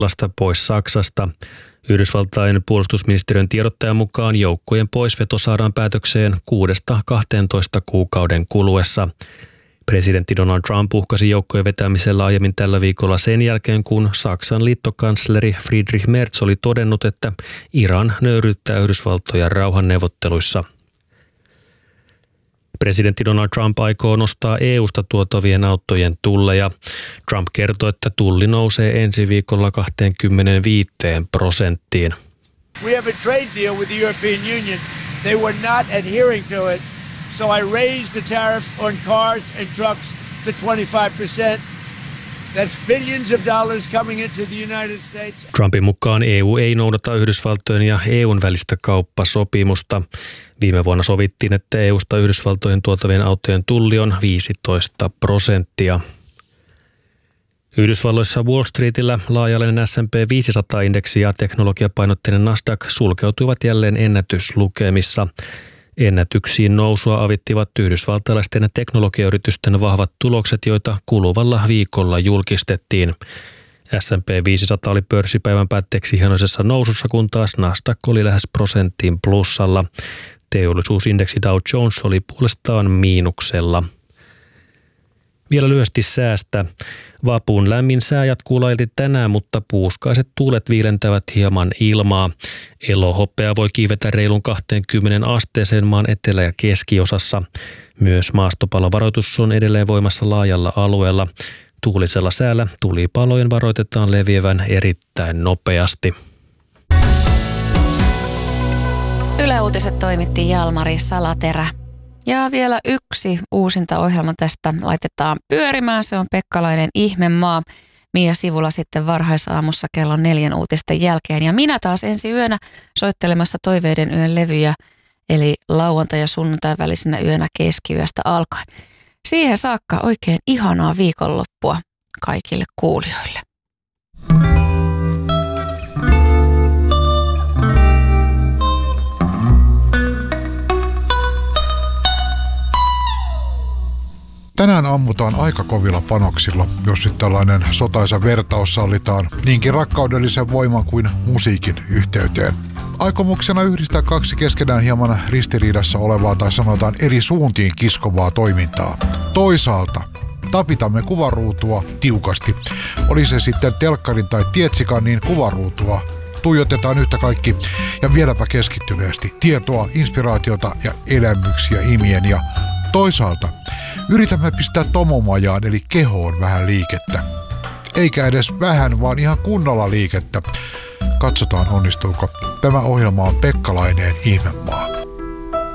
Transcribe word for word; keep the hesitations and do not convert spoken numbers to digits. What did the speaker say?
pois Saksasta. Yhdysvaltain puolustusministeriön tiedottajan mukaan joukkojen poisveto saadaan päätökseen kuudesta kahteentoista kuukauden kuluessa. Presidentti Donald Trump uhkasi joukkojen vetämisellä aiemmin tällä viikolla sen jälkeen, kun Saksan liittokansleri Friedrich Merz oli todennut, että Iran nöyryyttää Yhdysvaltoja rauhanneuvotteluissa. Presidentti Donald Trump aikoo nostaa E U:sta tuotavien autojen tulleja. Trump kertoi, että tulli nousee ensi viikolla kaksikymmentäviisi prosenttiin. We have a trade deal with the European Union. They were not adhering to it. So I raised the tariffs on cars and trucks to twenty-five percent. That's billions of dollars coming into the United States. Trumpin mukaan E U ei noudata Yhdysvaltojen ja E U:n välistä kauppasopimusta. Viime vuonna sovittiin, että E U:sta Yhdysvaltojen tuotavien autojen tulli on viisitoista prosenttia. Yhdysvalloissa Wall Streetillä laaja-alainen S and P viisisataa-indeksi ja teknologiapainotteinen Nasdaq sulkeutuivat jälleen ennätyslukemissa. Ennätyksiin nousua avittivat yhdysvaltalaisten teknologiayritysten vahvat tulokset, joita kuluvalla viikolla julkistettiin. S and P viisisataa oli pörssipäivän päätteeksi hienoisessa nousussa, kun taas Nasdaq oli lähes prosenttiin plussalla. Teollisuusindeksi Dow Jones oli puolestaan miinuksella. Vielä lyhyesti säästä. Vapun lämmin sää jatkuu laajalti tänään, mutta puuskaiset tuulet viilentävät hieman ilmaa. Elohopea voi kiivetä reilun kaksikymmentä asteeseen maan etelä- ja keskiosassa. Myös maastopalovaroitus on edelleen voimassa laajalla alueella. Tuulisella säällä tulipalojen varoitetaan leviävän erittäin nopeasti. Yle Uutiset toimitti Jalmari Salaterä. Ja vielä yksi uusinta ohjelma tästä laitetaan pyörimään. Se on Pekkalainen Ihmemaa. Mia Sivula sitten varhaisaamussa kello neljän uutisten jälkeen. Ja minä taas ensi yönä soittelemassa Toiveiden yön levyjä, eli lauantai- ja sunnuntai välisenä yönä keskiyöstä alkaen. Siihen saakka oikein ihanaa viikonloppua kaikille kuulijoille. Tänään ammutaan aika kovilla panoksilla, jos nyt tällainen sotaisa vertaus sallitaan niinkin rakkaudellisen voiman kuin musiikin yhteyteen. Aikomuksena yhdistää kaksi keskenään hieman ristiriidassa olevaa tai sanotaan eri suuntiin kiskovaa toimintaa. Toisaalta tapitamme kuvaruutua tiukasti. Oli se sitten telkkarin tai tietsikan, niin kuvaruutua tuijotetaan yhtä kaikki ja vieläpä keskittyneesti tietoa, inspiraatiota ja elämyksiä imien ja toisaalta yritämme pistää tomomajaan eli kehoon vähän liikettä. Eikä edes vähän, vaan ihan kunnolla liikettä. Katsotaan onnistuuko. Tämä ohjelma on Pekkalainen Ihmemaa.